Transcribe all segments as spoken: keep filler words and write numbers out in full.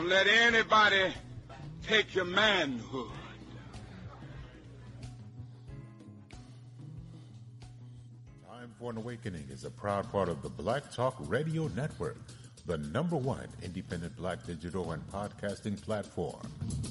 let anybody take your manhood. Time for an Awakening is a proud part of the Black Talk Radio Network, the number one independent black digital and podcasting platform.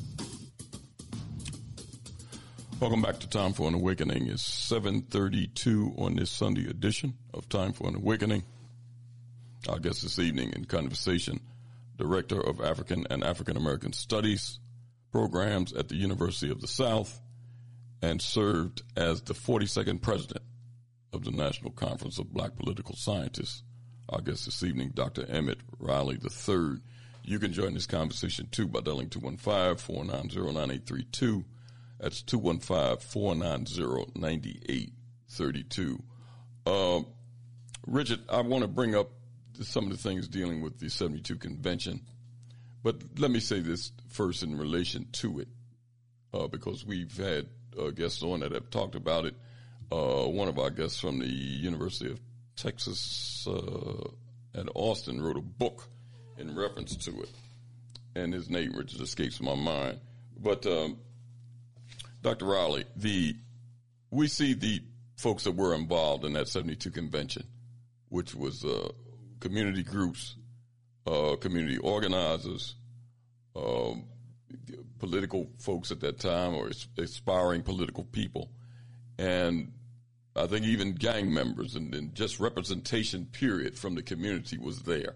Welcome back to Time for an Awakening. It's seven thirty-two on this Sunday edition of Time for an Awakening. Our guest this evening in conversation, Director of African and African American Studies programs at the University of the South, and served as the forty-second President of the National Conference of Black Political Scientists. Our guest this evening, Doctor Emmett Riley the third. You can join this conversation too by dialing two one five, four nine zero, nine eight three two. That's two one five, four nine zero, nine eight three two. Uh, Richard, I want to bring up some of the things dealing with the seventy-two convention, but let me say this first in relation to it, uh, because we've had uh, guests on that have talked about it. Uh, one of our guests from the University of Texas uh, at Austin wrote a book in reference to it, and his name, Richard, escapes my mind. But um, Doctor Riley, the we see the folks that were involved in that seventy-two convention, which was uh, community groups, uh, community organizers, um, political folks at that time, or aspiring political people, and I think even gang members, and, and just representation, period, from the community was there.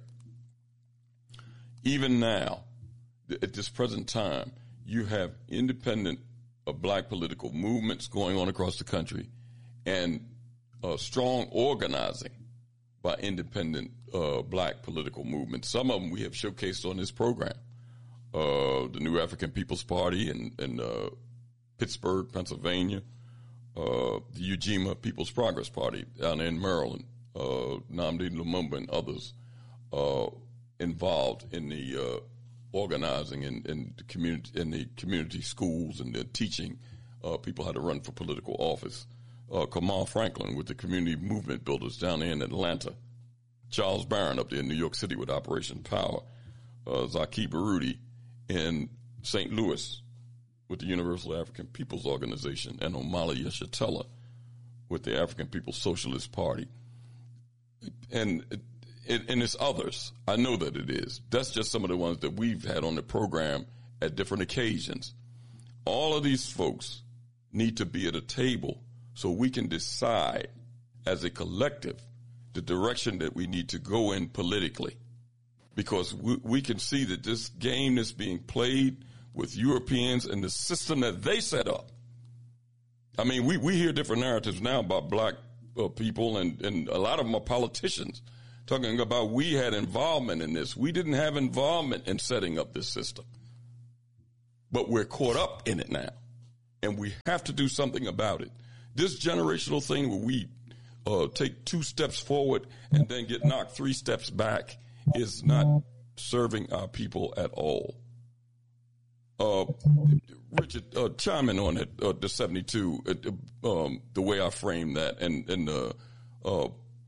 Even now, at this present time, you have independent of black political movements going on across the country, and uh, strong organizing by independent uh, black political movements. Some of them we have showcased on this program. Uh, the New African People's Party in, in uh, Pittsburgh, Pennsylvania, uh, the Ujima People's Progress Party down in Maryland, uh, Nnamdi Lumumba and others uh, involved in the uh, organizing in, in the community, in the community schools, and the teaching uh, people how to run for political office. Uh, Kamal Franklin with the community movement builders down there in Atlanta. Charles Barron up there in New York City with Operation Power. Uh, Zaki Baruti in Saint Louis with the Universal African People's Organization, and Omali Yeshitela with the African People's Socialist Party. And it, it, and it's others. I know that it is. That's just some of the ones that we've had on the program at different occasions. All of these folks need to be at a table so we can decide as a collective the direction that we need to go in politically. Because we, we can see that this game is being played with Europeans and the system that they set up. I mean, we, we hear different narratives now about black uh, people, and, and a lot of them are politicians talking about we had involvement in this. We didn't have involvement in setting up this system. But we're caught up in it now, and we have to do something about it. This generational thing where we uh, take two steps forward and then get knocked three steps back is not serving our people at all. Uh, Richard, uh, chime in on it, uh, the seventy-two, uh, um, the way I frame that, and and uh, uh,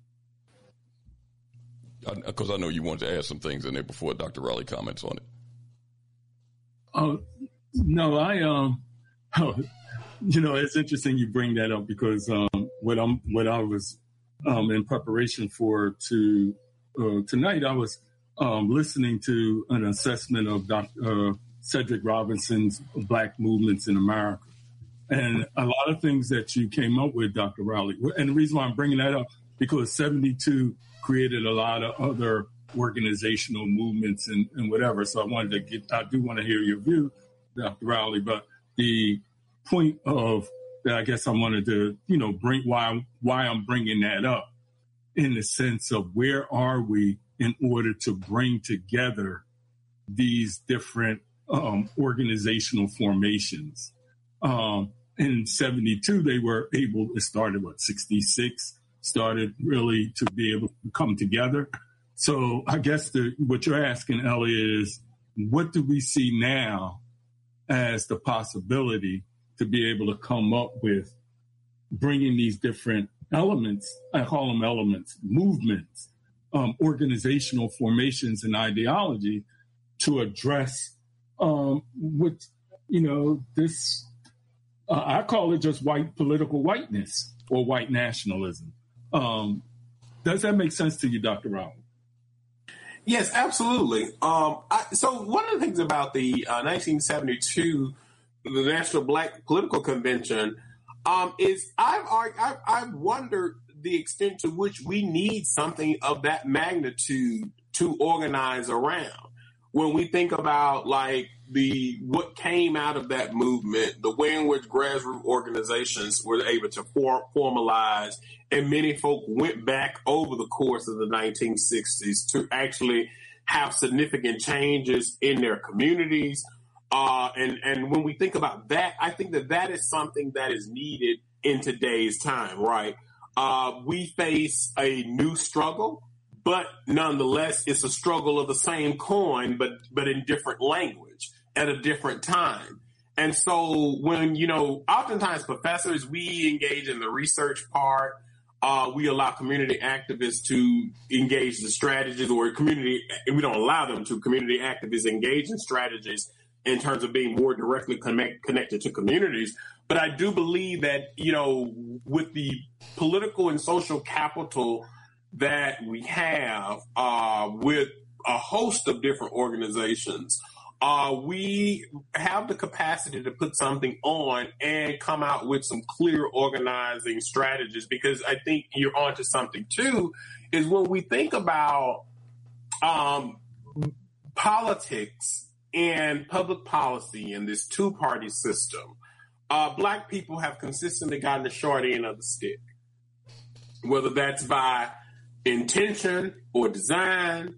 because I, I know you wanted to add some things in there before Doctor Riley comments on it. Oh, no, I um, oh, you know, it's interesting you bring that up, because um, what I'm what I was um in preparation for to uh, tonight, I was um listening to an assessment of Doctor Uh, Cedric Robinson's Black Movements in America. And a lot of things that you came up with, Doctor Riley, and the reason why I'm bringing that up, because seventy-two created a lot of other organizational movements and, and whatever. So I wanted to get, I do want to hear your view, Doctor Riley, but the point of that, I guess I wanted to, you know, bring why, why I'm bringing that up in the sense of where are we in order to bring together these different Um, organizational formations. Um, in seventy-two, they were able to start at what, sixty-six, started really to be able to come together. So I guess the, what you're asking, Elliot, is what do we see now as the possibility to be able to come up with bringing these different elements, I call them elements, movements, um, organizational formations and ideology to address um, with, you know, this, uh, I call it just white political whiteness or white nationalism. Um, does that make sense to you, Doctor Rowley? Yes, absolutely. Um, I, so one of the things about the uh, nineteen seventy-two, the National Black Political Convention, um, is I've, I've I've wondered the extent to which we need something of that magnitude to organize around. When we think about like the what came out of that movement, the way in which grassroots organizations were able to form, formalize, and many folk went back over the course of the nineteen sixties to actually have significant changes in their communities. Uh, and, and when we think about that, I think that that is something that is needed in today's time, right? Uh, we face a new struggle, but nonetheless, it's a struggle of the same coin, but but in different language at a different time. And so when, you know, oftentimes professors, we engage in the research part. Uh, we allow community activists to engage the strategies, or community, we don't allow them to, community activists engage in strategies in terms of being more directly connect, connected to communities. But I do believe that, you know, with the political and social capital that we have uh, with a host of different organizations, uh, we have the capacity to put something on and come out with some clear organizing strategies, because I think you're onto something too, is when we think about um, politics and public policy in this two-party system, uh, Black people have consistently gotten the short end of the stick, whether that's by intention or design.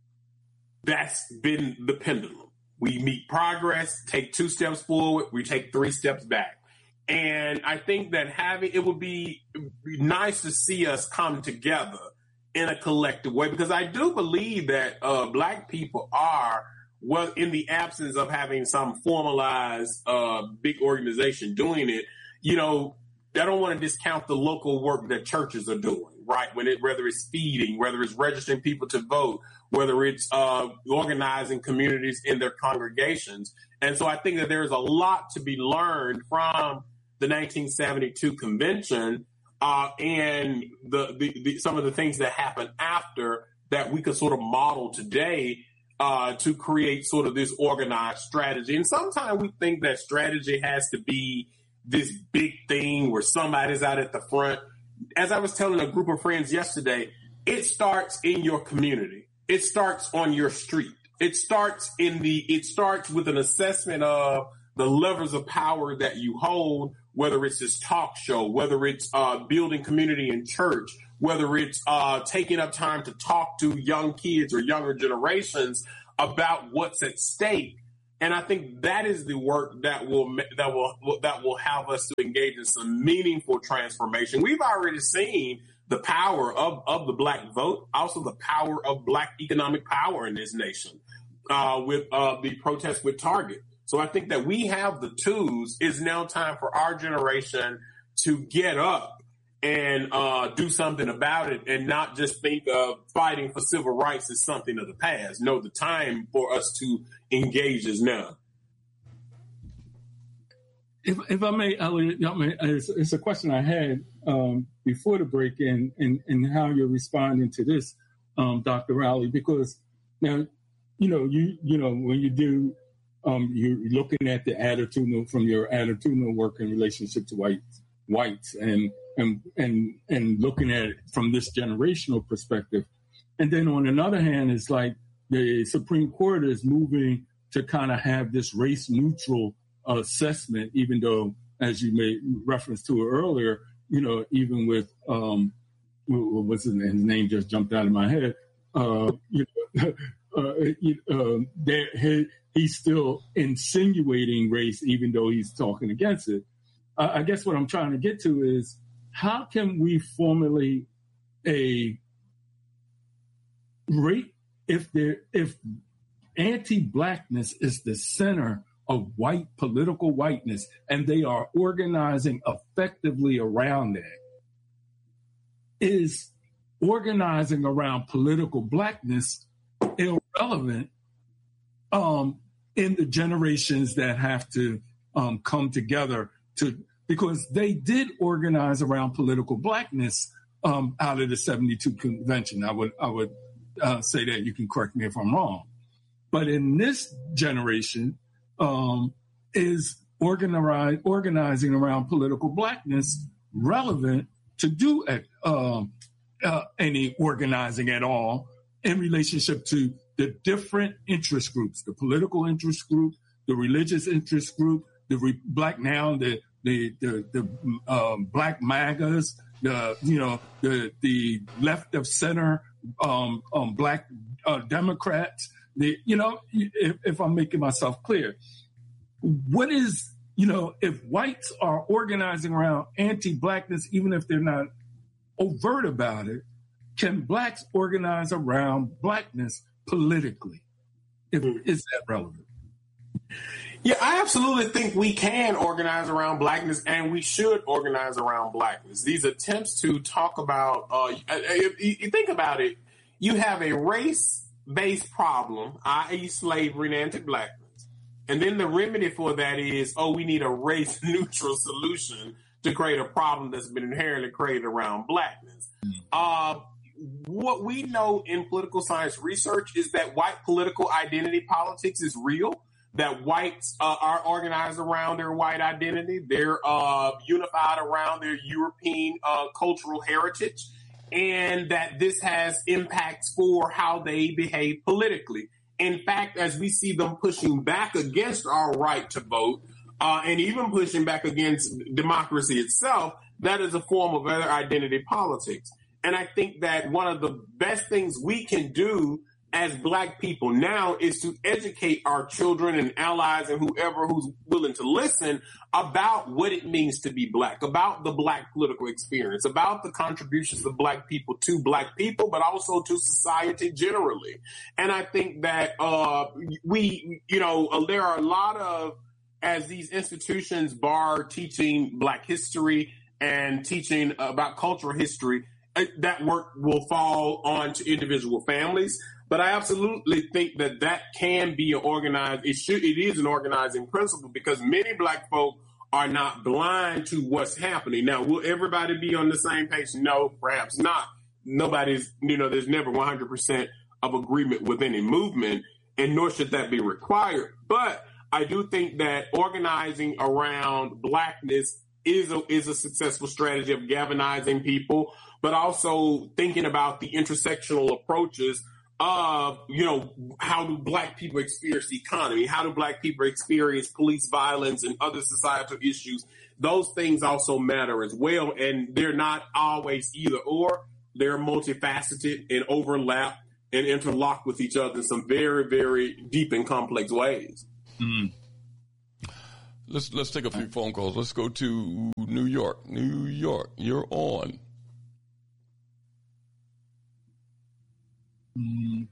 That's been the pendulum. We meet progress, take two steps forward, we take three steps back. And I think that having, it would be nice to see us come together in a collective way, because I do believe that uh, Black people are, well, in the absence of having some formalized uh, big organization doing it, you know, I don't want to discount the local work that churches are doing, right? When it, whether it's feeding, whether it's registering people to vote, whether it's uh, organizing communities in their congregations. And so I think that there's a lot to be learned from the nineteen seventy-two convention uh, and the, the, the some of the things that happened after that we could sort of model today uh, to create sort of this organized strategy. And sometimes we think that strategy has to be this big thing where somebody's out at the front. As I was telling a group of friends yesterday, it starts in your community. It starts on your street. It starts in the, it starts with an assessment of the levers of power that you hold, whether it's this talk show, whether it's uh, building community in church, whether it's uh, taking up time to talk to young kids or younger generations about what's at stake. And I think that is the work that will that will that will have us to engage in some meaningful transformation. We've already seen the power of, of the Black vote, also the power of Black economic power in this nation uh, with uh, the protest with Target. So I think that we have the tools. It's now time for our generation to get up and uh, do something about it, and not just think of fighting for civil rights as something of the past. No, the time for us to engage is now. If, if I may, Elliot, it's, it's a question I had um, before the break, in and, and how you're responding to this, um, Doctor Rowley, because now, you know, you you know, when you do, um, you're looking at the attitudinal, from your attitudinal work in relationship to whites, whites, and and and and looking at it from this generational perspective, and then on another hand, it's like the Supreme Court is moving to kind of have this race neutral assessment, even though, as you made reference to it earlier, you know, even with um, what's his name? His name just jumped out of my head. Uh, you know, uh, uh, there, he, he's still insinuating race, even though he's talking against it. Uh, I guess what I'm trying to get to is, how can we formulate a rate if there if anti-Blackness is the center of white political whiteness, and they are organizing effectively around that? Is organizing around political Blackness irrelevant um, in the generations that have to um, come together to, because they did organize around political blackness um, out of the seventy-two convention. I would, I would uh, say that. You can correct me if I'm wrong. But in this generation um, is organize, organizing around political blackness relevant to do uh, uh, any organizing at all in relationship to the different interest groups, the political interest group, the religious interest group, the re- black now, the the the, the um, black MAGAs, the you know the the left of center um, um, black uh, Democrats. The you know if, if I'm making myself clear, what is you know if whites are organizing around anti-blackness, even if they're not overt about it, can blacks organize around blackness politically? If, is that relevant? Yeah, I absolutely think we can organize around blackness, and we should organize around blackness. These attempts to talk about, uh, if you think about it, you have a race-based problem, that is slavery and anti-blackness. And then the remedy for that is, oh, we need a race-neutral solution to create a problem that's been inherently created around blackness. Uh, what we know in political science research is that white political identity politics is real, that whites uh, are organized around their white identity. They're uh, unified around their European uh, cultural heritage, and that this has impacts for how they behave politically. In fact, as we see them pushing back against our right to vote, uh, and even pushing back against democracy itself, that is a form of other identity politics. And I think that one of the best things we can do as black people now is to educate our children and allies and whoever who's willing to listen about what it means to be black, about the black political experience, about the contributions of black people to black people, but also to society generally. And I think that uh, we, you know, there are a lot of, as these institutions bar teaching black history and teaching about cultural history, that work will fall onto individual families. But I absolutely think that that can be an organized, it should, it is an organizing principle, because many black folk are not blind to what's happening. Now, will everybody be on the same page? No, perhaps not. Nobody's, you know, there's never one hundred percent of agreement with any movement, and nor should that be required. But I do think that organizing around blackness is a, is a successful strategy of galvanizing people, but also thinking about the intersectional approaches of, you know, how do black people experience the economy? How do black people experience police violence and other societal issues? Those things also matter as well. And they're not always either or. They're multifaceted and overlap and interlock with each other in some very, very deep and complex ways. Mm. Let's let's take a few phone calls. Let's go to New York. New York, you're on. Mm.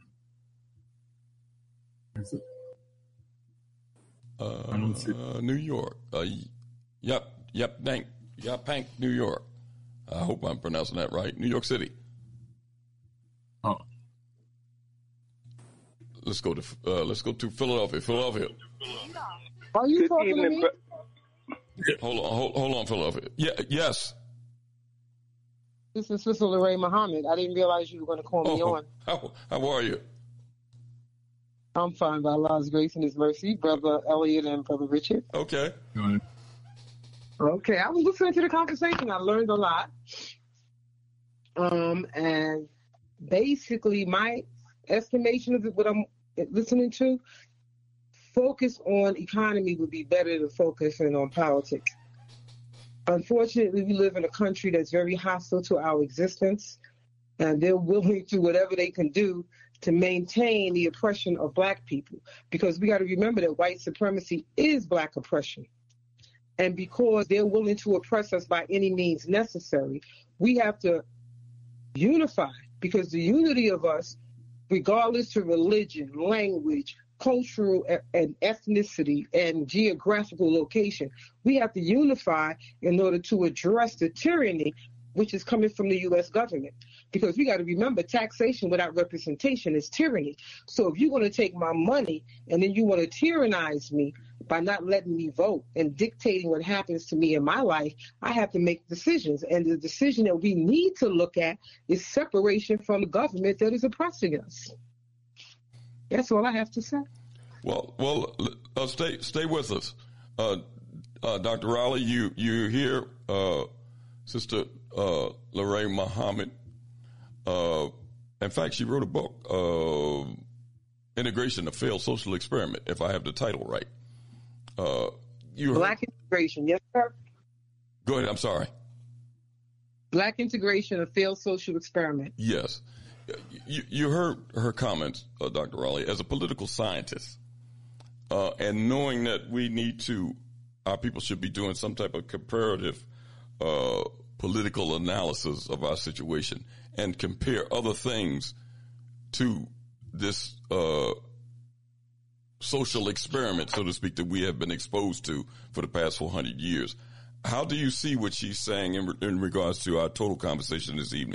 Uh, I don't see. Uh, New York. Uh, yep, yep, thank, yep, Pank, New York. I hope I'm pronouncing that right. New York City. Oh. Let's go to uh, let's go to Philadelphia. Philadelphia. Are you talking to me? Hold on, hold, hold on, Philadelphia. Yeah, yes. This is Sister Lorraine Muhammad. I didn't realize you were going to call me oh, on. How, how are you? I'm fine by Allah's grace and His mercy, Brother Elliot and Brother Richard. Okay. Okay, I was listening to the conversation. I learned a lot. Um, and basically, my estimation of what I'm listening to, focus on economy would be better than focusing on politics. Unfortunately, we live in a country that's very hostile to our existence, and they're willing to whatever they can do to maintain the oppression of black people, because we got to remember that white supremacy is black oppression. And because they're willing to oppress us by any means necessary, we have to unify, because the unity of us, regardless of religion, language, cultural and ethnicity and geographical location, we have to unify in order to address the tyranny which is coming from the U S government. Because we got to remember, taxation without representation is tyranny. So if you're going to take my money and then you want to tyrannize me by not letting me vote and dictating what happens to me in my life, I have to make decisions. And the decision that we need to look at is separation from the government that is oppressing us. That's all I have to say. Well, well, uh, stay stay with us. Uh, uh, Doctor Riley, you, you hear uh, Sister uh, Lorraine Muhammad. Uh, in fact, she wrote a book, uh, Integration, a Failed Social Experiment, if I have the title right. Uh, you Black heard... Integration, yes, sir? Go ahead, I'm sorry. Black Integration, a Failed Social Experiment. Yes. You, you heard her comments, uh, Doctor Raleigh, as a political scientist, uh, and knowing that we need to, our people should be doing some type of comparative uh, political analysis of our situation and compare other things to this uh, social experiment, so to speak, that we have been exposed to for the past four hundred years. How do you see what she's saying in, in regards to our total conversation this evening?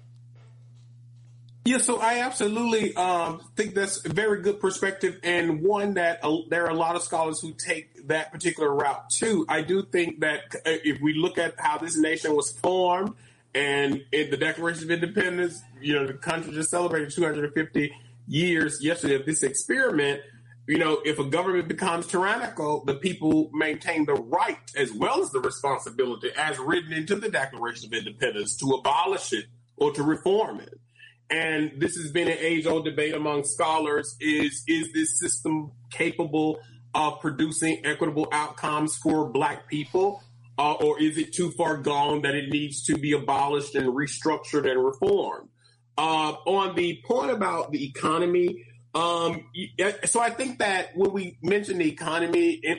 Yeah, so I absolutely um, think that's a very good perspective, and one that uh, there are a lot of scholars who take that particular route too. I do think that if we look at how this nation was formed, and in the Declaration of Independence, you know, the country just celebrated two hundred fifty years yesterday of this experiment. You know, if a government becomes tyrannical, the people maintain the right as well as the responsibility, as written into the Declaration of Independence, to abolish it or to reform it. And this has been an age-old debate among scholars, is, is this system capable of producing equitable outcomes for Black people? Uh, or is it too far gone that it needs to be abolished and restructured and reformed? Uh, on the point about the economy, um, so I think that when we mention the economy, it,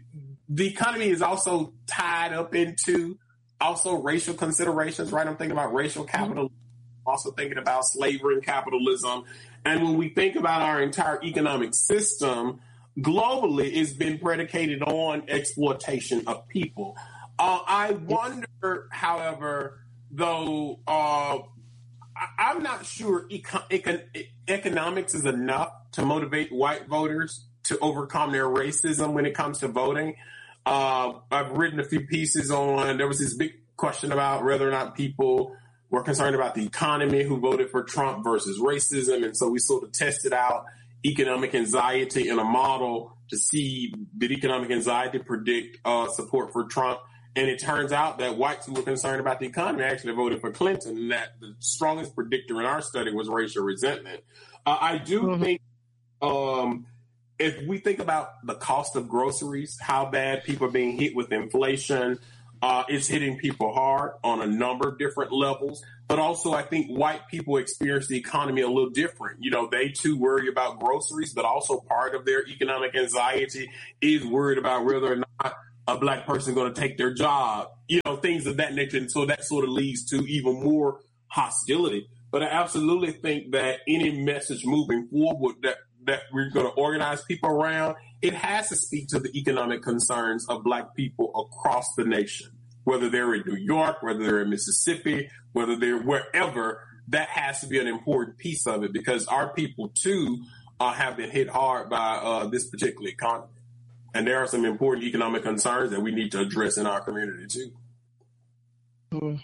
the economy is also tied up into also racial considerations, right? I'm thinking about racial capitalism, also thinking about slavery and capitalism. And when we think about our entire economic system, globally, it's been predicated on exploitation of people. Uh, I wonder, however, though, uh, I, I'm not sure eco- econ- economics is enough to motivate white voters to overcome their racism when it comes to voting. Uh, I've written a few pieces on, there was this big question about whether or not people were concerned about the economy who voted for Trump versus racism. And so we sort of tested out economic anxiety in a model to see, did economic anxiety predict uh, support for Trump? And it turns out that whites who were concerned about the economy actually voted for Clinton, and that the strongest predictor in our study was racial resentment. Uh, I do mm-hmm. think um, if we think about the cost of groceries, how bad people are being hit with inflation, uh, it's hitting people hard on a number of different levels. But also, I think white people experience the economy a little different. You know, they too worry about groceries, but also part of their economic anxiety is worried about whether or not a Black person going to take their job, you know, things of that nature. And so that sort of leads to even more hostility. But I absolutely think that any message moving forward that, that we're going to organize people around, it has to speak to the economic concerns of Black people across the nation, whether they're in New York, whether they're in Mississippi, whether they're wherever. That has to be an important piece of it, because our people, too, uh, have been hit hard by uh, this particular economy. And there are some important economic concerns that we need to address in our community, too. Mm.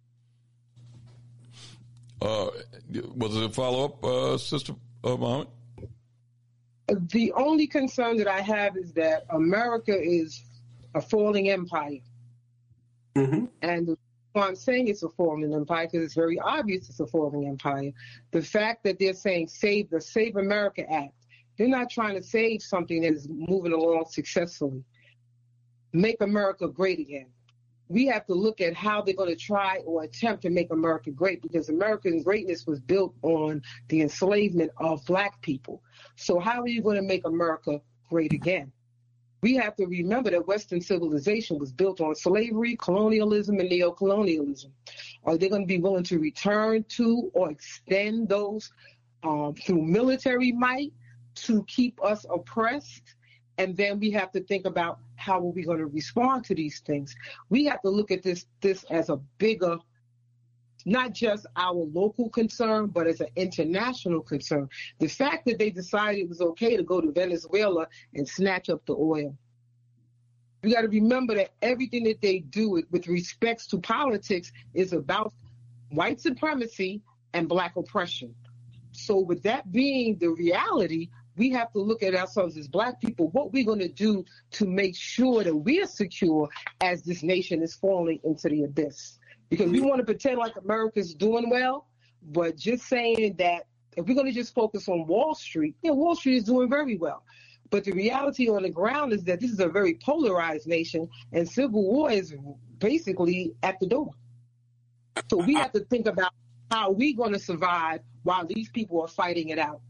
Uh, was it a follow-up, uh, Sister uh, Muhammad? The only concern that I have is that America is a falling empire. Mm-hmm. And well, I'm saying it's a falling empire because it's very obvious it's a falling empire. The fact that they're saying save the Save America Act, they're not trying to save something that is moving along successfully. Make America great again. We have to look at how they're going to try or attempt to make America great, because American greatness was built on the enslavement of Black people. So how are you going to make America great again? We have to remember that Western civilization was built on slavery, colonialism, and neocolonialism. Are they going to be willing to return to or extend those um, through military might to keep us oppressed? And then we have to think about how are we going to respond to these things. We have to look at this this as a bigger not just our local concern, but as an international concern. The fact that they decided it was okay to go to Venezuela and snatch up the oil. We got to remember that everything that they do with, with respects to politics is about white supremacy and black oppression. So with that being the reality, we have to look at ourselves as black people, what we're going to do to make sure that we are secure as this nation is falling into the abyss. Because we want to pretend like America's doing well, but just saying that if we're going to just focus on Wall Street, yeah, Wall Street is doing very well. But the reality on the ground is that this is a very polarized nation, and civil war is basically at the door. So we have to think about how we're going to survive while these people are fighting it out.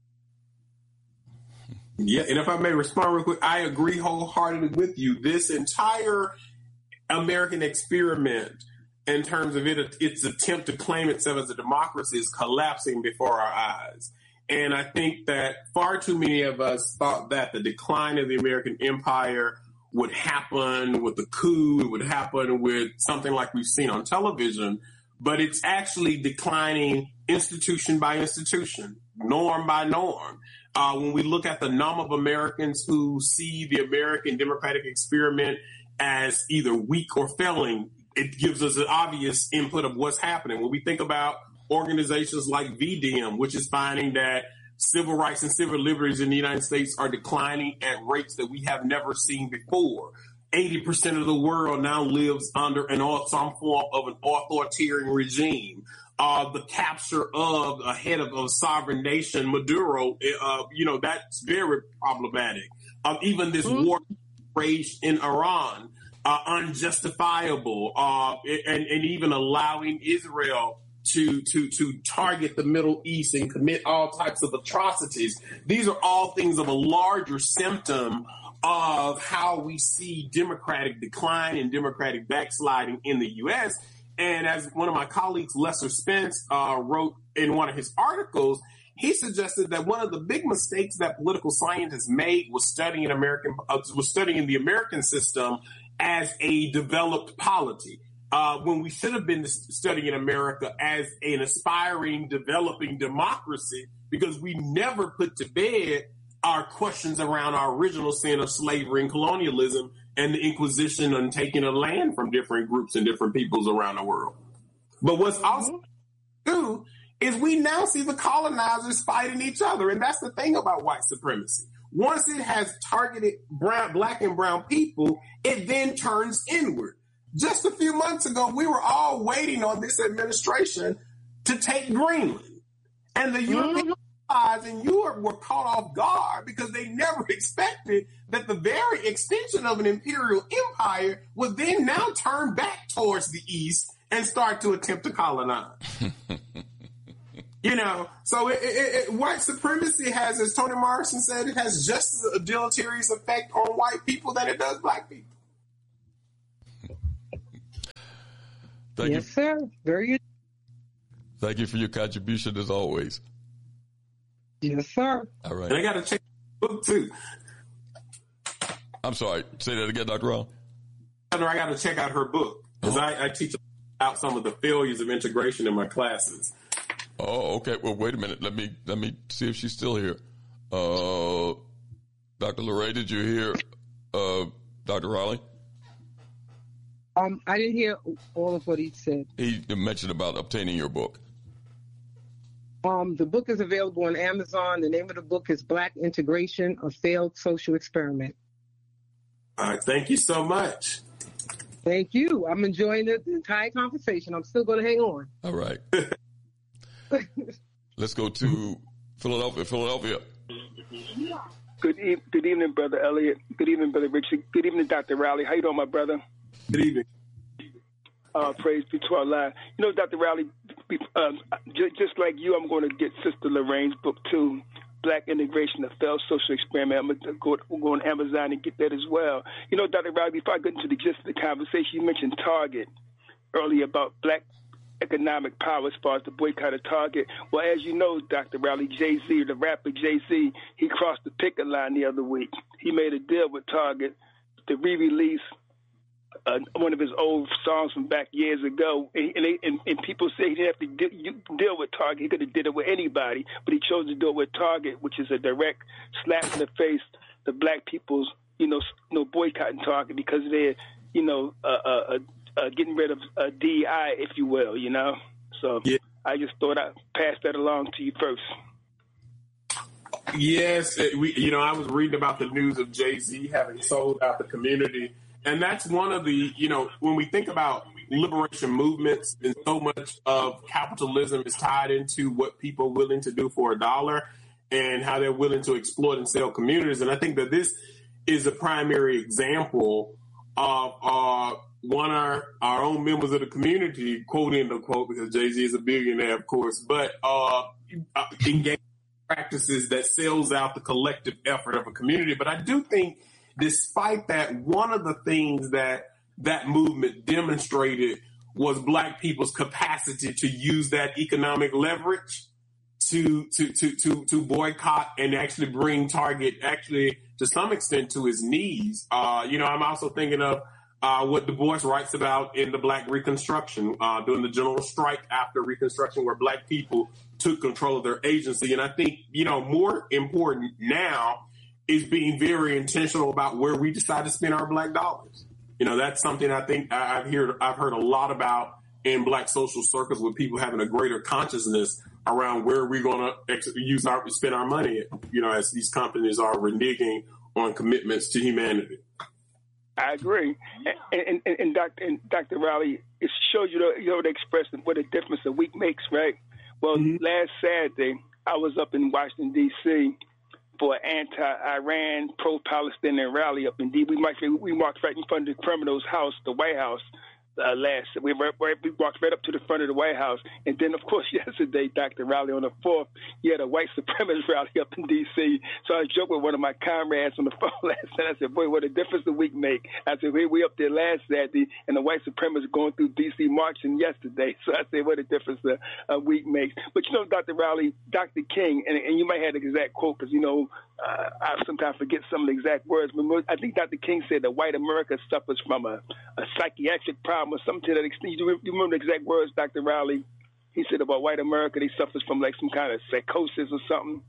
Yeah, and if I may respond real quick, I agree wholeheartedly with you. This entire American experiment, in terms of it, its attempt to claim itself as a democracy, is collapsing before our eyes. And I think that far too many of us thought that the decline of the American empire would happen with a coup, it would happen with something like we've seen on television, but it's actually declining institution by institution, norm by norm. Uh, when we look at the number of Americans who see the American democratic experiment as either weak or failing, it gives us an obvious input of what's happening. When we think about organizations like V D M, which is finding that civil rights and civil liberties in the United States are declining at rates that we have never seen before. eighty percent of the world now lives under an some form of an authoritarian regime. Uh, the capture of a head of a sovereign nation, Maduro, uh, you know, that's very problematic. Uh, even this mm-hmm. war rage in Iran, uh, unjustifiable, uh, and, and even allowing Israel to, to, to target the Middle East and commit all types of atrocities. These are all things of a larger symptom of how we see democratic decline and democratic backsliding in the U S. And as one of my colleagues, Lester Spence, uh, wrote in one of his articles, he suggested that one of the big mistakes that political scientists made was studying American uh, was studying the American system as a developed polity, uh, when we should have been studying America as an aspiring, developing democracy, because we never put to bed our questions around our original sin of slavery and colonialism and the Inquisition and taking of land from different groups and different peoples around the world. But what's also true is we now see the colonizers fighting each other. And that's the thing about white supremacy. Once it has targeted brown, black and brown people, it then turns inward. Just a few months ago, we were all waiting on this administration to take Greenland. And the mm-hmm. European and Europe were caught off guard because they never expected that the very extension of an imperial empire would then now turn back towards the east and start to attempt to colonize. You know, so it, it, it, white supremacy has, as Toni Morrison said, it has just a deleterious effect on white people than it does black people. Thank yes, you. sir. Very good. Thank you for your contribution as always. Yes, sir. All right. And I got to check the book, too. I'm sorry. Say that again, Doctor Rowley. I got to check out her book because oh. I, I teach out some of the failures of integration in my classes. Oh, okay. Well, wait a minute. Let me let me see if she's still here. Uh, Doctor LeRae, did you hear uh, Doctor Rowley? Um, I didn't hear all of what he said. He mentioned about obtaining your book. Um, the book is available on Amazon. The name of the book is Black Integration, A Failed Social Experiment. All right. Thank you so much. Thank you. I'm enjoying the, the entire conversation. I'm still going to hang on. All right. Let's go to Philadelphia. Philadelphia. Good, e- good evening, Brother Elliott. Good evening, Brother Richard. Good evening, Doctor Rowley. How you doing, my brother? Good evening. Uh, praise be to Allah. You know, Doctor Rowley, um, j- just like you, I'm going to get Sister Lorraine's book, too, Black Integration, A Failed Social Experiment. I'm going to go, go on Amazon and get that as well. You know, Doctor Rowley, before I get into the gist of the conversation, you mentioned Target earlier about black economic power as far as the boycott of Target. Well, as you know, Doctor Rowley, Jay-Z, the rapper Jay-Z, he crossed the picket line the other week. He made a deal with Target to re-release uh, one of his old songs from back years ago, and and, they, and, and people say he didn't have to de- deal with Target. He could have did it with anybody, but he chose to do it with Target, which is a direct slap in the face to black people's, you know, you know boycotting Target because they're, you know, uh, uh, uh, getting rid of uh, D E I, if you will, you know. So yeah. I just thought I'd pass that along to you first. Yes, we, you know, I was reading about the news of Jay-Z having sold out the community. And that's one of the, you know, when we think about liberation movements and so much of capitalism is tied into what people are willing to do for a dollar and how they're willing to exploit and sell communities. And I think that this is a primary example of uh, one of our, our own members of the community, quote unquote, because Jay-Z is a billionaire, of course, but uh, engaging practices that sells out the collective effort of a community. But I do think despite that, one of the things that that movement demonstrated was black people's capacity to use that economic leverage to to to to, to boycott and actually bring Target actually to some extent to his knees. Uh, you know, I'm also thinking of uh, what Du Bois writes about in the Black Reconstruction, uh, during the general strike after Reconstruction, where black people took control of their agency. And I think, you know, more important now is being very intentional about where we decide to spend our black dollars. You know, that's something I think I've heard, I've heard a lot about in black social circles, with people having a greater consciousness around where we're going to ex- use our, spend our money, you know, as these companies are reneging on commitments to humanity. I agree. And, and, and, Doctor and Doctor Riley, it shows you, the, you know, the expression what a difference a week makes, right? Well, mm-hmm. last Saturday, I was up in Washington, D C for an anti-Iran, pro-Palestinian rally up in D C. We marched, we marched right in front of the criminal's house, the White House. Uh, last we, right, we walked right up to the front of the White House, and then of course yesterday, Doctor Riley, on the fourth, he had a white supremacist rally up in D C. So I joked with one of my comrades on the phone last night. I said, "Boy, what a difference a week make!" I said, "We we up there last Saturday, and the white supremacists going through D C marching yesterday." So I said, "What a difference a, a week makes." But you know, Doctor Riley, Doctor King, and, and you might have the exact quote because you know uh, I sometimes forget some of the exact words. But I think Doctor King said that white America suffers from a, a psychiatric problem or something to that extent. You remember the exact words, Doctor Riley? He said about white America, they suffers from like some kind of psychosis or something.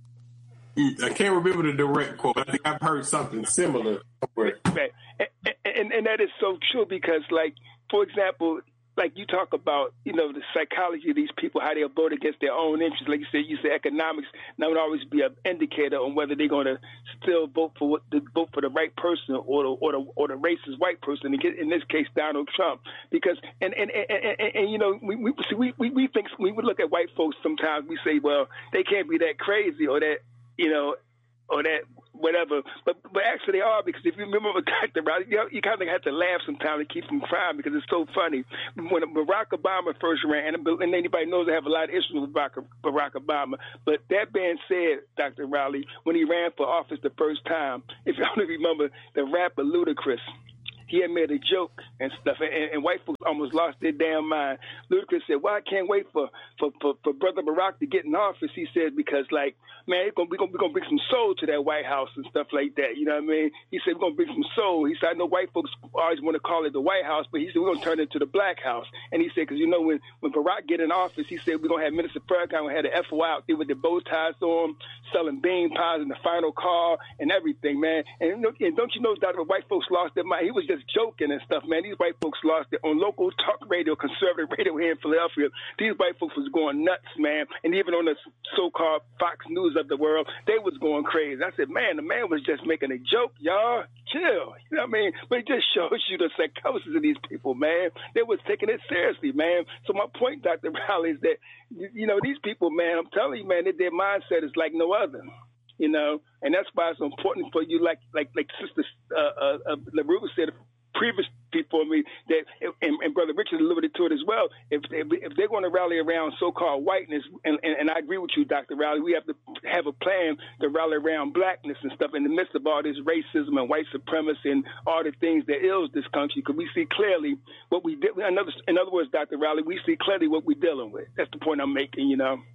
I can't remember the direct quote. I think I've heard something similar. Right. And, and, and that is so true because, like, for example, like you talk about, you know, the psychology of these people, how they'll vote against their own interests. Like you said, you say economics now would always be an indicator on whether they're going to still vote for what, the, vote for the right person or the or the or the racist white person. In this case, Donald Trump. Because and and and, and, and, and you know, we we, we we we think we would look at white folks sometimes. We say, well, they can't be that crazy or that, you know, or that whatever, but but actually they are, because if you remember what Doctor Riley, you, know, you kind of have to laugh sometimes to keep from crying because it's so funny. When Barack Obama first ran, and, and anybody knows I have a lot of issues with Barack, Barack Obama, but that being said, Doctor Riley, when he ran for office the first time, if you only remember the rapper Ludacris, he had made a joke and stuff, and, and white folks almost lost their damn mind. Ludacris said, "Well, I can't wait for, for, for, for Brother Barack to get in office." He said, because, like, man, we're going we're gonna bring some soul to that White House and stuff like that. You know what I mean? He said, we're going to bring some soul. He said, I know white folks always want to call it the White House, but he said, we're going to turn it to the Black House. And he said, because, you know, when, when Barack get in office, he said, we're going to have Minister Farrakhan had an F O I out there with the bow ties on, selling bean pies in the final car and everything, man. And, and don't you know, Doctor White folks lost their mind? He was just joking and stuff, man. These white folks lost it on local talk radio, conservative radio here in Philadelphia. These white folks was going nuts, man. And even on the so-called Fox News of the world, they was going crazy. I said, man, the man was just making a joke, y'all. Chill. You know what I mean? But it just shows you the psychosis of these people, man. They was taking it seriously, man. So my point, Doctor Riley, is that, you know, these people, man, I'm telling you, man, that their mindset is like no other. You know, and that's why it's important for you, like like like Sister uh, uh, uh, LaRue said previous before me, that and, and Brother Richard alluded to it as well. If they, if they're going to rally around so-called whiteness, and, and, and I agree with you, Doctor Riley, we have to have a plan to rally around blackness and stuff in the midst of all this racism and white supremacy and all the things that ills this country. Because we see clearly what we did. In other, in other words, Doctor Riley, we see clearly what we're dealing with. That's the point I'm making. You know.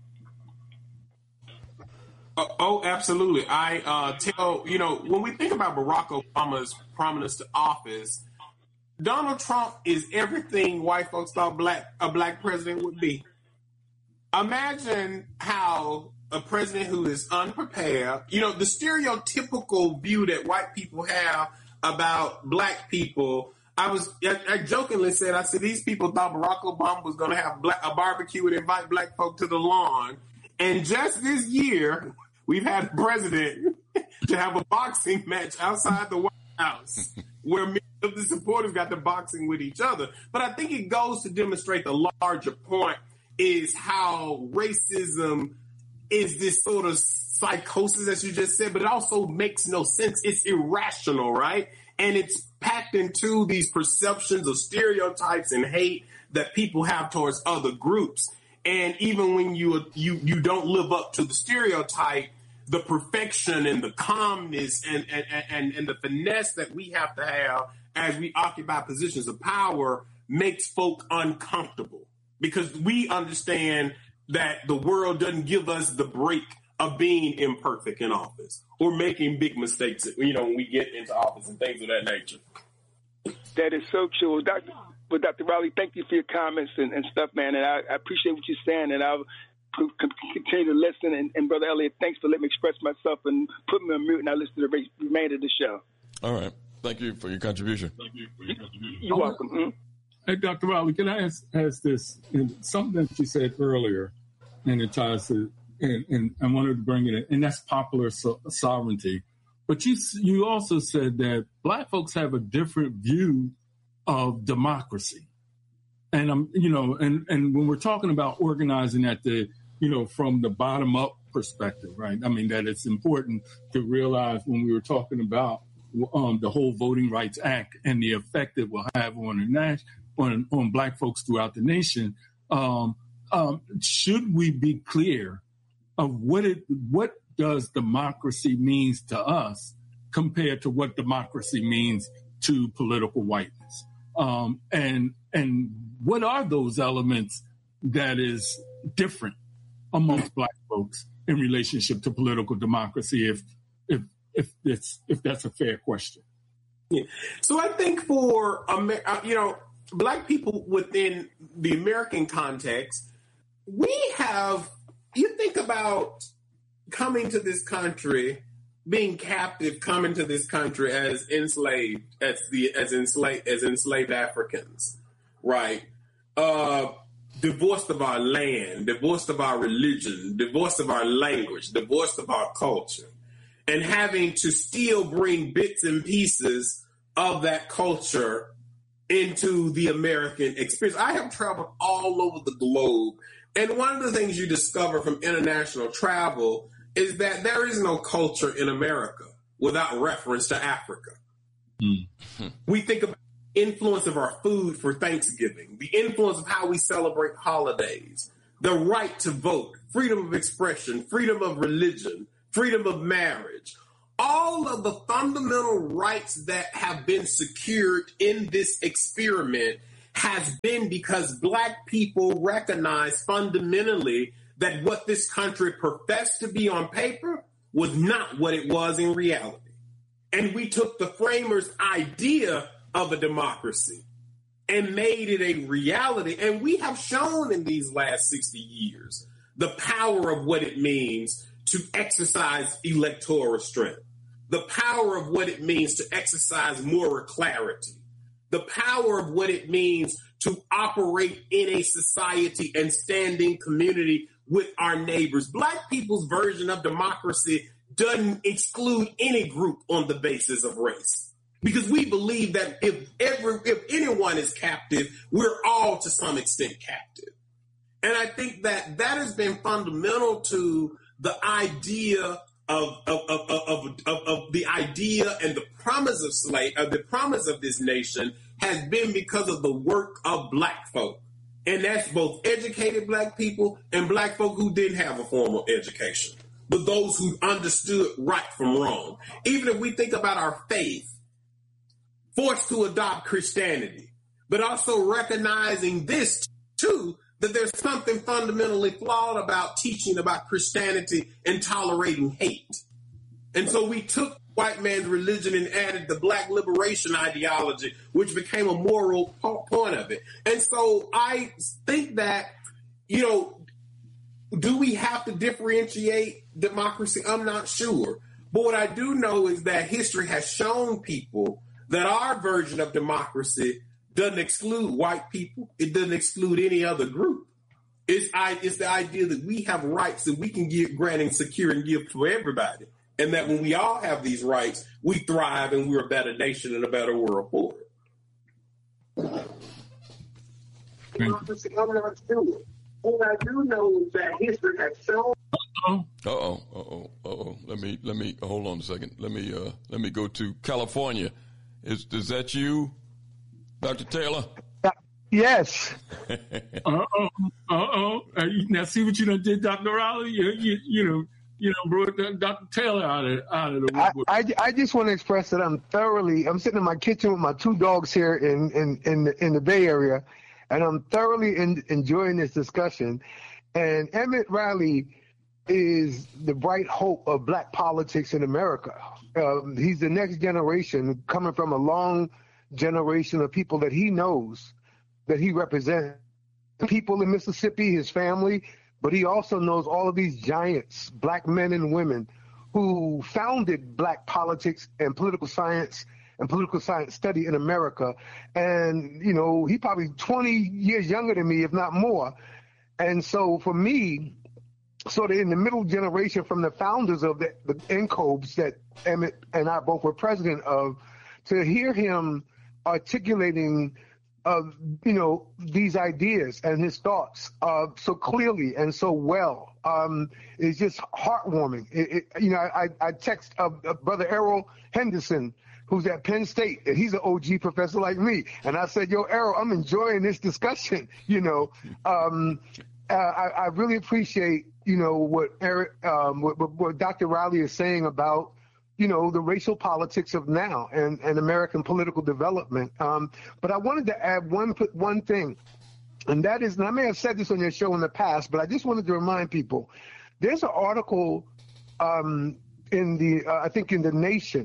Uh, oh, absolutely. I uh, tell, you know, when we think about Barack Obama's prominence to office, Donald Trump is everything white folks thought black a black president would be. Imagine how a president who is unprepared, you know, the stereotypical view that white people have about black people. I was, I, I jokingly said, I said, these people thought Barack Obama was going to have black, a barbecue and invite black folk to the lawn. And just this year, we've had a president to have a boxing match outside the White House where many of the supporters got to boxing with each other. But I think it goes to demonstrate the larger point is how racism is this sort of psychosis, as you just said, but it also makes no sense. It's irrational, right? And it's packed into these perceptions of stereotypes and hate that people have towards other groups. And even when you you you don't live up to the stereotype, the perfection and the calmness and and, and, and the finesse that we have to have as we occupy positions of power makes folk uncomfortable because we understand that the world doesn't give us the break of being imperfect in office or making big mistakes, you know, when we get into office and things of that nature. That is so true. Doctor Well, Doctor Riley, thank you for your comments and, and stuff, man. And I, I appreciate what you're saying, and I'll c- continue to listen. And, and Brother Elliott, thanks for letting me express myself and put me on mute, and I'll listen to the re- remainder of the show. All right. Thank you for your contribution. Thank you for your contribution. You're welcome. Mm-hmm. Hey, Doctor Riley, can I ask, ask this? And something that you said earlier, and it ties to, and, and I wanted to bring it in, and that's popular so- sovereignty. But you you also said that black folks have a different view of democracy. And, um, you know, and, and when we're talking about organizing at the, you know, from the bottom up perspective, right? I mean, that it's important to realize when we were talking about um, the whole Voting Rights Act and the effect it will have on the nation, on, on black folks throughout the nation, um, um, should we be clear of what it, what does democracy means to us compared to what democracy means to political whiteness? Um, and, and what are those elements that is different amongst black folks in relationship to political democracy, if, if, if it's, if that's a fair question? Yeah. So I think for, you know, black people within the American context, we have, you think about coming to this country, being captive, coming to this country as enslaved, as the as enslaved as enslaved Africans, right? Uh, divorced of our land, divorced of our religion, divorced of our language, divorced of our culture, and having to still bring bits and pieces of that culture into the American experience. I have traveled all over the globe, and one of the things you discover from international travel is that there is no culture in America without reference to Africa. Mm-hmm. We think about the influence of our food for Thanksgiving, the influence of how we celebrate holidays, the right to vote, freedom of expression, freedom of religion, freedom of marriage. All of the fundamental rights that have been secured in this experiment has been because black people recognize fundamentally that what this country professed to be on paper was not what it was in reality. And we took the framers' idea of a democracy and made it a reality. And we have shown in these last sixty years the power of what it means to exercise electoral strength, the power of what it means to exercise moral clarity, the power of what it means to operate in a society and standing community with our neighbors. Black people's version of democracy doesn't exclude any group on the basis of race, because we believe that if every, if anyone is captive, we're all to some extent captive. And I think that that has been fundamental to the idea of of of of, of, of the idea and the promise of slave, of the promise of this nation has been because of the work of black folk. And that's both educated black people and black folk who didn't have a formal education, but those who understood right from wrong. Even if we think about our faith, forced to adopt Christianity, but also recognizing this too, that there's something fundamentally flawed about teaching about Christianity and tolerating hate. And so we took white man's religion and added the black liberation ideology, which became a moral point of it. And so I think that, you know, do we have to differentiate democracy? I'm not sure. But what I do know is that history has shown people that our version of democracy doesn't exclude white people. It doesn't exclude any other group. It's, I, it's the idea that we have rights that we can give, grant and secure and give to everybody. And that when we all have these rights, we thrive and we're a better nation and a better world for it. What I do know is that history has shown. Uh oh, uh oh, uh oh. Let me let me hold on a second. Let me uh let me go to California. Is is that you, Doctor Taylor? Yes. uh oh, uh oh. Uh, now see what you done did, Doctor Raleigh. You you, you know. You know, brought Doctor Taylor out of out of the woodwork. I, I, I just want to express that I'm thoroughly. I'm sitting in my kitchen with my two dogs here in in in the, in the Bay Area, and I'm thoroughly in, enjoying this discussion. And Emmett Riley is the bright hope of black politics in America. Um, he's the next generation, coming from a long generation of people that he knows, that he represents. People in Mississippi, his family. But he also knows all of these giants, black men and women, who founded black politics and political science and political science study in America. And, you know, he probably twenty years younger than me, if not more. And so for me, sort of in the middle generation from the founders of the, the N C O B S that Emmett and I both were president of, to hear him articulating of, you know, these ideas and his thoughts uh, so clearly and so well um, is just heartwarming. It, it, you know, I, I text uh, uh, Brother Errol Henderson, who's at Penn State, and he's an O G professor like me. And I said, yo, Errol, I'm enjoying this discussion, you know. Um, uh, I, I really appreciate, you know, what Eric, um, what, what Doctor Riley is saying about, you know, the racial politics of now and, and American political development. Um, but I wanted to add one one thing, and that is, and I may have said this on your show in the past, but I just wanted to remind people, there's an article um, in the, uh, I think in The Nation,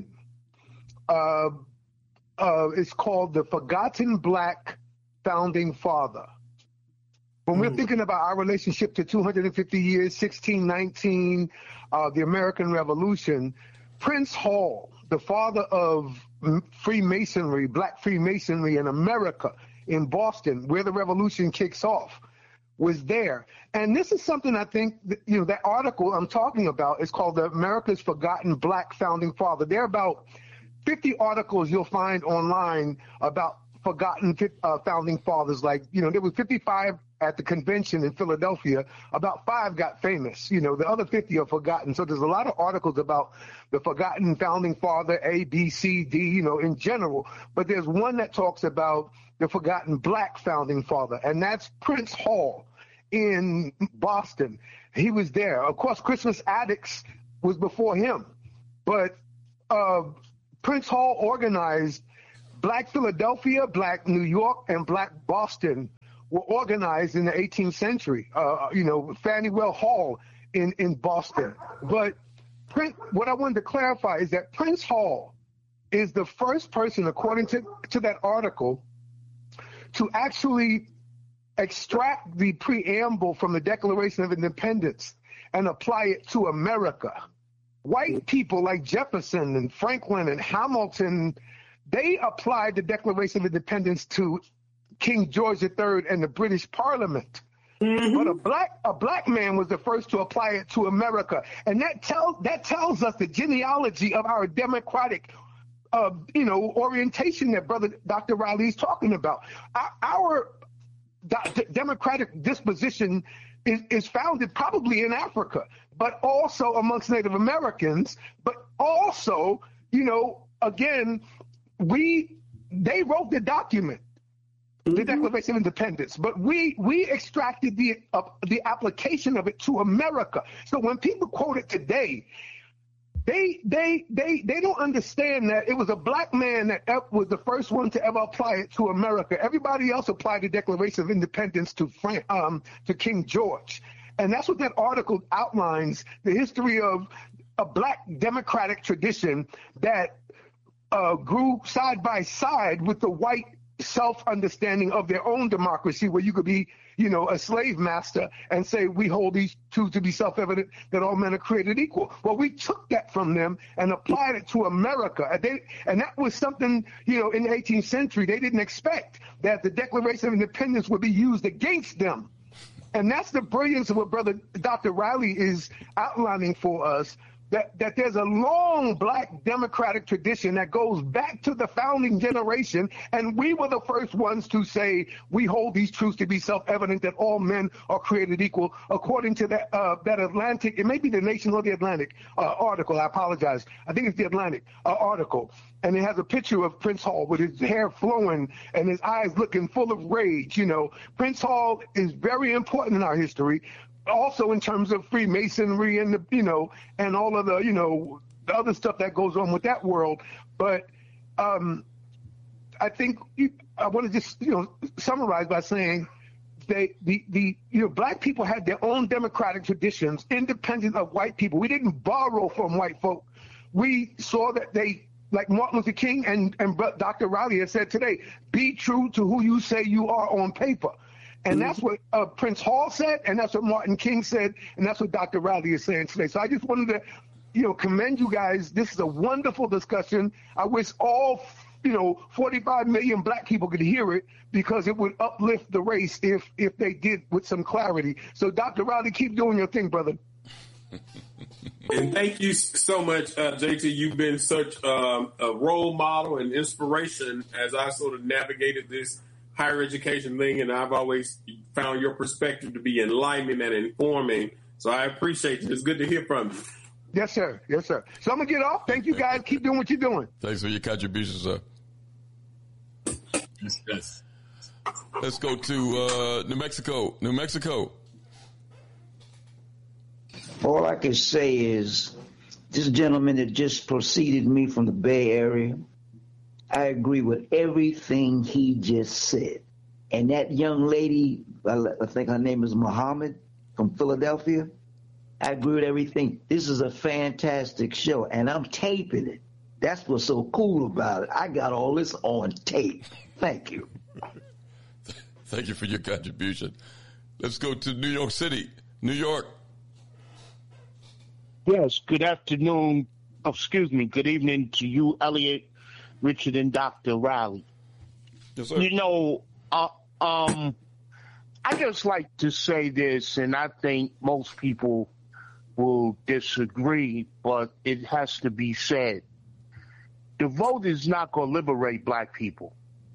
uh, uh, it's called The Forgotten Black Founding Father. When mm. we're thinking about our relationship to two hundred fifty years, sixteen nineteen, uh, the American Revolution, Prince Hall, the father of Freemasonry, black Freemasonry in America, in Boston, where the revolution kicks off, was there. And this is something I think, that, you know, that article I'm talking about is called the America's Forgotten Black Founding Father. There are about fifty articles you'll find online about forgotten uh, founding fathers. Like, you know, there were fifty-five at the convention in Philadelphia. About five got famous. You know, the other fifty are forgotten. So there's a lot of articles about the forgotten founding father, A, B, C, D, you know, in general. But there's one that talks about the forgotten black founding father, and that's Prince Hall in Boston. He was there. Of course, Christmas Addicts was before him. But uh, Prince Hall organized Black Philadelphia, Black New York, and Black Boston were organized in the eighteenth century. Uh, you know, Fannie Well Hall in, in Boston. But Prince, what I wanted to clarify is that Prince Hall is the first person, according to, to that article, to actually extract the preamble from the Declaration of Independence and apply it to America. White people like Jefferson and Franklin and Hamilton, they applied the Declaration of Independence to King George the Third and the British Parliament. Mm-hmm. But a black a black man was the first to apply it to America. And that tells that tells us the genealogy of our democratic uh, you know, orientation that Brother Doctor Riley is talking about. Our, our d- democratic disposition is, is founded probably in Africa, but also amongst Native Americans, but also, you know, again, we they wrote the document, the Declaration of Independence, but we we extracted the uh, the application of it to America. So when people quote it today, they they they they don't understand that it was a black man that was the first one to ever apply it to America. Everybody else applied the Declaration of Independence to Fran- um to King George, and that's what that article outlines: the history of a black democratic tradition that uh, grew side by side with the white self-understanding of their own democracy, where you could be, you know, a slave master and say, we hold these truths to be self-evident, that all men are created equal. Well, we took that from them and applied it to America. And, they, and that was something, you know, in the eighteenth century, they didn't expect that the Declaration of Independence would be used against them. And that's the brilliance of what Brother Doctor Riley is outlining for us, that, that there's a long black democratic tradition that goes back to the founding generation, and we were the first ones to say we hold these truths to be self-evident, that all men are created equal, according to that uh, that Atlantic, it may be the Nation or the Atlantic uh, article, I apologize, I think it's the Atlantic uh, article, and it has a picture of Prince Hall with his hair flowing and his eyes looking full of rage. You know, Prince Hall is very important in our history, also in terms of Freemasonry and the, you know, and all of the, you know, the other stuff that goes on with that world. But um, I think I want to just, you know, summarize by saying they, the, the, you know, black people had their own democratic traditions, independent of white people. We didn't borrow from white folk. We saw that they, like Martin Luther King and, and Doctor Riley has said today, be true to who you say you are on paper. And that's what uh, Prince Hall said, and that's what Martin King said, and that's what Doctor Riley is saying today. So I just wanted to, you know, commend you guys. This is a wonderful discussion. I wish all, you know, forty-five million black people could hear it, because it would uplift the race if if they did with some clarity. So Doctor Riley, keep doing your thing, brother. And thank you so much, uh, J T. You've been such um, a role model and inspiration as I sort of navigated this higher education thing, and I've always found your perspective to be enlightening and informing. So I appreciate it. It's good to hear from you. Yes, sir. Yes, sir. So I'm going to get off. Thank you, guys. Keep doing what you're doing. Thanks for your contributions, sir. Yes, yes. Let's go to uh, New Mexico. New Mexico. All I can say is this gentleman that just preceded me from the Bay Area, I agree with everything he just said. And that young lady, I think her name is Muhammad from Philadelphia, I agree with everything. This is a fantastic show, and I'm taping it. That's what's so cool about it. I got all this on tape. Thank you. Thank you for your contribution. Let's go to New York City. New York. Yes, good afternoon. Oh, excuse me. Good evening to you, Elliot, Richard, and Doctor Riley. Yes, sir. You know, uh, um, I just like to say this, and I think most people will disagree, but it has to be said. The vote is not going to liberate black people.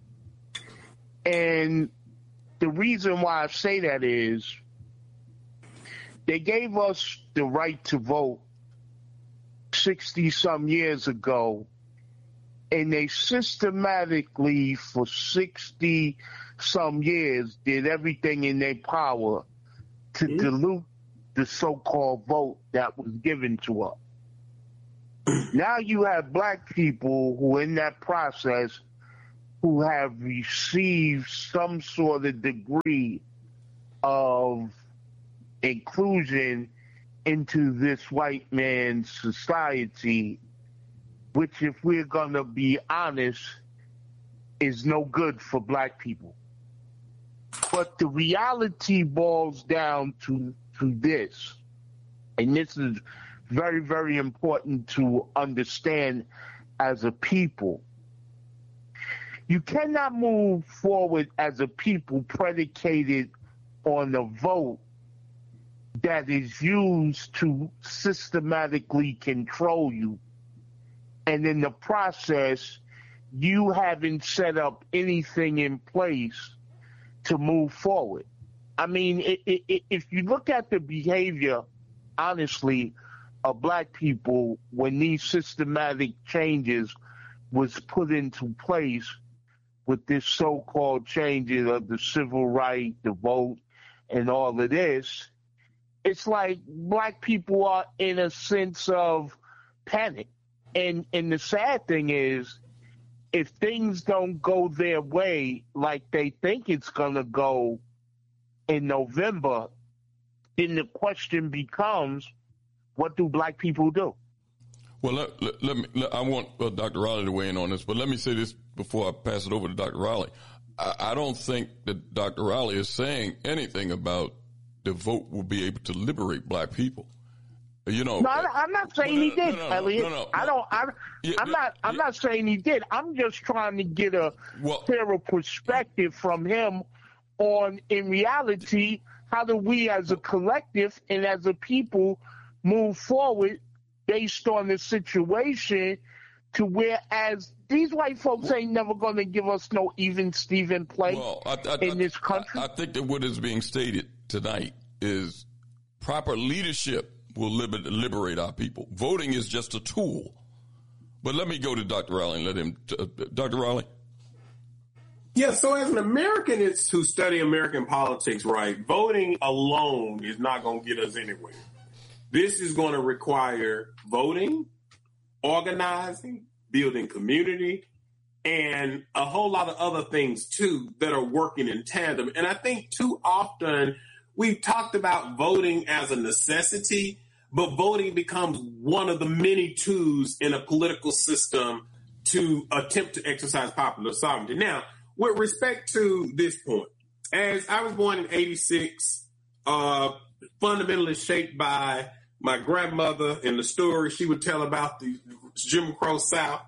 And the reason why I say that is they gave us the right to vote sixty-some years ago, and they systematically, for sixty-some years, did everything in their power to mm-hmm. dilute the so-called vote that was given to us. Now you have black people who, in that process, who have received some sort of degree of inclusion into this white man's society, which, if we're going to be honest, is no good for black people. But the reality boils down to, to this, and this is very, very important to understand as a people. You cannot move forward as a people predicated on a vote that is used to systematically control you. And in the process, you haven't set up anything in place to move forward. I mean, it, it, if you look at the behavior, honestly, of black people when these systematic changes was put into place with this so-called changes of the civil right, the vote, and all of this, it's like black people are in a sense of panic. And and the sad thing is, if things don't go their way like they think it's going to go in November, then the question becomes, what do black people do? Well, let, let, let me. Let, I want uh, Doctor Riley to weigh in on this, but let me say this before I pass it over to Doctor Riley. I, I don't think that Doctor Riley is saying anything about the vote will be able to liberate black people. You know, no, I'm not saying he did, no, no, Elliot. no, no, no. I don't. I, Yeah, I'm not. I'm yeah. not saying he did. I'm just trying to get a Well- clearer perspective from him on, in reality, how do we as a collective and as a people move forward based on the situation to whereas these white folks ain't never going to give us no even Steven play Well, I, I, in I, this country. I, I think that what is being stated tonight is proper leadership will liber- liberate our people. Voting is just a tool. But let me go to Doctor Riley and let him. T- uh, Doctor Riley? Yeah, so as an American it's who study American politics, right, voting alone is not going to get us anywhere. This is going to require voting, organizing, building community, and a whole lot of other things, too, that are working in tandem. And I think too often we've talked about voting as a necessity, but voting becomes one of the many tools in a political system to attempt to exercise popular sovereignty. Now, with respect to this point, as I was born in eighty-six, uh, fundamentally shaped by my grandmother and the story she would tell about the Jim Crow South.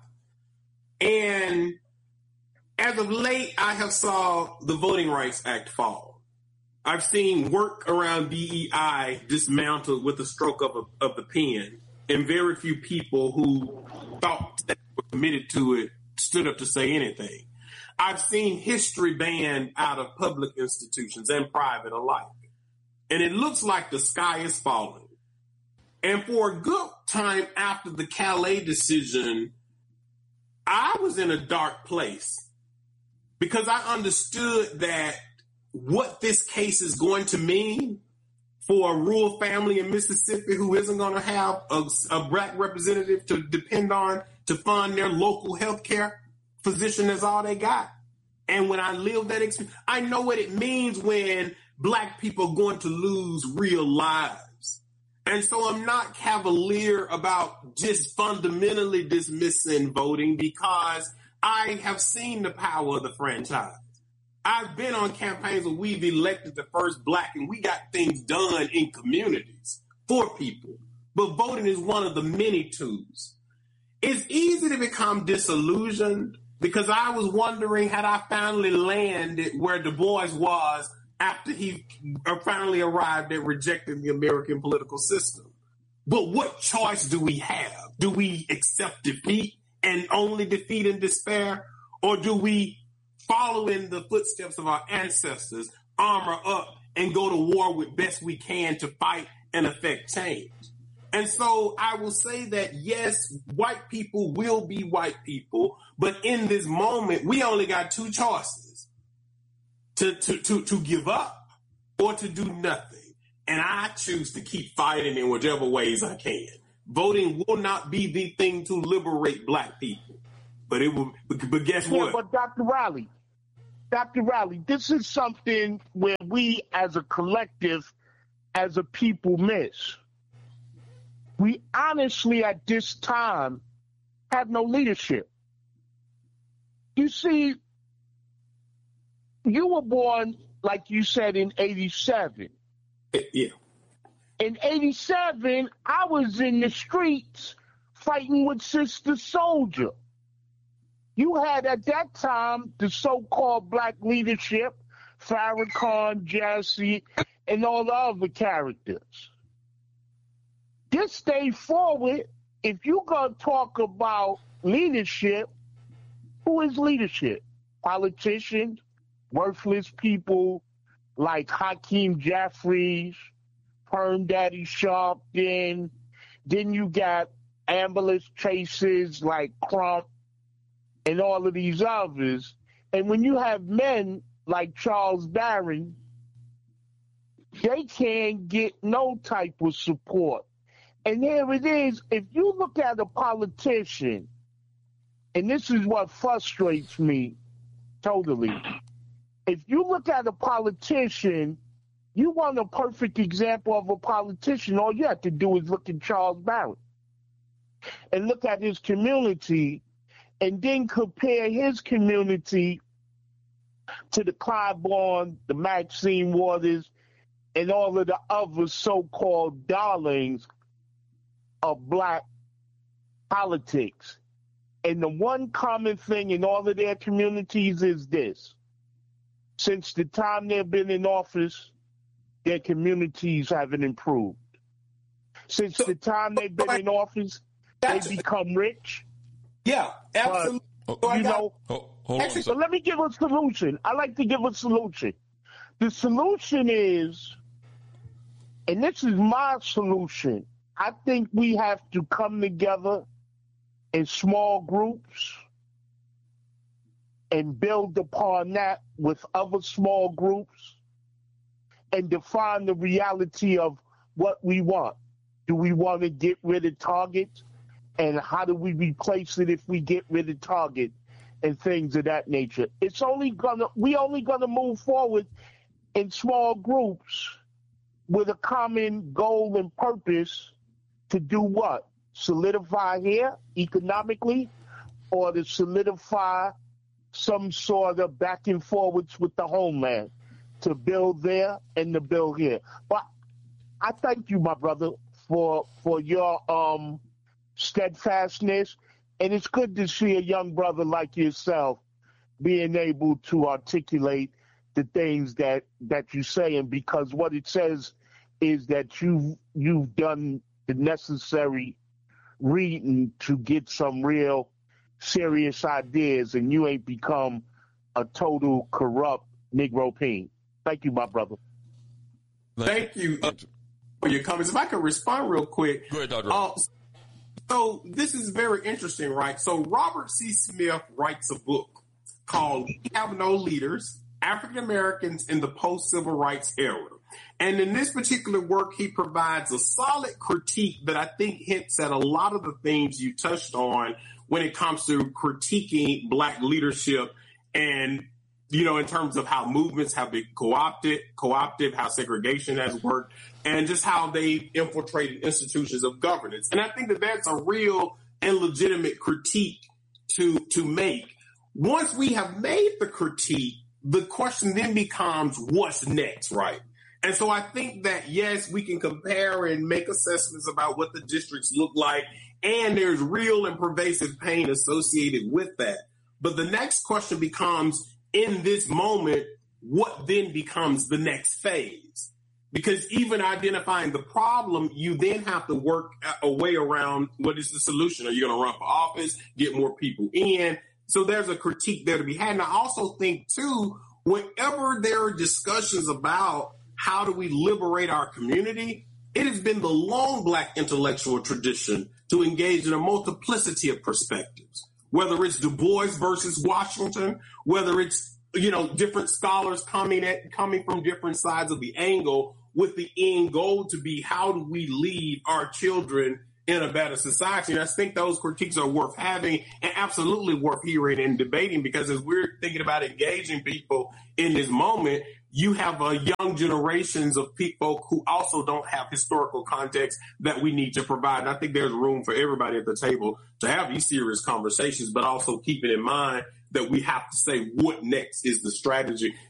And as of late, I have saw the Voting Rights Act fall. I've seen work around D E I dismantled with the stroke of, a, of the pen, and very few people who thought that were committed to it stood up to say anything. I've seen history banned out of public institutions and private alike. And it looks like the sky is falling. And for a good time after the Calais decision, I was in a dark place because I understood that what this case is going to mean for a rural family in Mississippi who isn't going to have a, a black representative to depend on to fund their local health care physician is all they got. And when I live that experience, I know what it means when black people are going to lose real lives. And so I'm not cavalier about just fundamentally dismissing voting because I have seen the power of the franchise. I've been on campaigns where we've elected the first black and we got things done in communities for people. But voting is one of the many tools. It's easy to become disillusioned because I was wondering had I finally landed where Du Bois was after he finally arrived at rejecting the American political system. But what choice do we have? Do we accept defeat and only defeat and despair? Or do we follow in the footsteps of our ancestors, armor up, and go to war with best we can to fight and affect change? And so I will say that, yes, white people will be white people, but in this moment, we only got two choices, to, to, to, to give up or to do nothing. And I choose to keep fighting in whichever ways I can. Voting will not be the thing to liberate black people, but it will. But guess Yeah, what? but Doctor Riley, Doctor Riley, this is something where we as a collective, as a people miss. We honestly at this time have no leadership. You see, you were born, like you said, in eighty-seven. Yeah. In eighty-seven, I was in the streets fighting with Sister Soldier. You had at that time the so-called black leadership, Farrakhan, Jesse, and all the other characters. This day forward, if you're going to talk about leadership, who is leadership? Politicians, worthless people like Hakeem Jeffries, Perm Daddy Sharpton. Then you got ambulance chasers like Crump and all of these others. And when you have men like Charles Barron, they can't get no type of support. And here it is, if you look at a politician, and this is what frustrates me totally, if you look at a politician, you want a perfect example of a politician, all you have to do is look at Charles Barron. and look at his community and then compare his community to the Clyburn, the Maxine Waters, and all of the other so-called darlings of black politics. And the one common thing in all of their communities is this. Since the time they've been in office, their communities haven't improved. Since the time they've been in office, they become rich. Yeah, absolutely. But, you know, oh, hold on, so let me give a solution. I like to give a solution. The solution is, and this is my solution, I think we have to come together in small groups and build upon that with other small groups and define the reality of what we want. Do we want to get rid of Target? And how do we replace it if we get rid of Target and things of that nature? It's only gonna, we only gonna move forward in small groups with a common goal and purpose to do what? Solidify here economically, or to solidify some sort of back and forwards with the homeland, to build there and to build here. But I thank you, my brother, for for your um steadfastness, and it's good to see a young brother like yourself being able to articulate the things that that you say, and because what it says is that you you've done the necessary reading to get some real serious ideas, and you ain't become a total corrupt Negro peen. Thank you, my brother. Thank you uh, for your comments. If I could respond real quick. Go ahead, Doctor Uh, so this is very interesting, right? So Robert C. Smith writes a book called We Have No Leaders, African Americans in the Post-Civil Rights Era. And in this particular work, he provides a solid critique that I think hints at a lot of the themes you touched on when it comes to critiquing Black leadership and, you know, in terms of how movements have been co-opted, co-opted, how segregation has worked, and just how they infiltrated institutions of governance. And I think that that's a real and legitimate critique to, to make. Once we have made the critique, the question then becomes what's next, right? And so I think that, yes, we can compare and make assessments about what the districts look like, and there's real and pervasive pain associated with that. But the next question becomes, in this moment, what then becomes the next phase? Because even identifying the problem, you then have to work a way around what is the solution. Are you going to run for office, get more people in? So there's a critique there to be had. And I also think, too, whenever there are discussions about how do we liberate our community, it has been the long Black intellectual tradition to engage in a multiplicity of perspectives, whether it's Du Bois versus Washington, whether it's, you know, different scholars coming at coming from different sides of the angle, with the end goal to be how do we lead our children in a better society. And I think those critiques are worth having and absolutely worth hearing and debating, because as we're thinking about engaging people in this moment, you have a young generations of people who also don't have historical context that we need to provide. And I think there's room for everybody at the table to have these serious conversations, but also keeping in mind that we have to say what next is the strategy.